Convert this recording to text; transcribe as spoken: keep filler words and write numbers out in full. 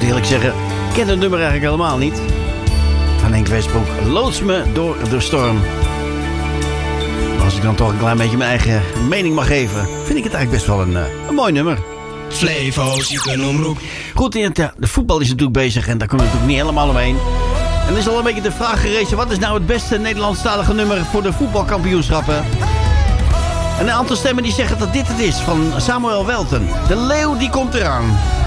eerlijk zeggen, ik ken het nummer eigenlijk helemaal niet. Van Henk Westbroek, loods me door de storm. Maar als ik dan toch een klein beetje mijn eigen mening mag geven, vind ik het eigenlijk best wel een, een mooi nummer. Flevo, ziekenomroep. Goed, ja, de voetbal is natuurlijk bezig en daar kunnen we natuurlijk niet helemaal omheen. En er is al een beetje de vraag gerezen, wat is nou het beste Nederlandstalige nummer voor de voetbalkampioenschappen? En een aantal stemmen die zeggen dat dit het is, van Samuel Welten. De leeuw die komt eraan.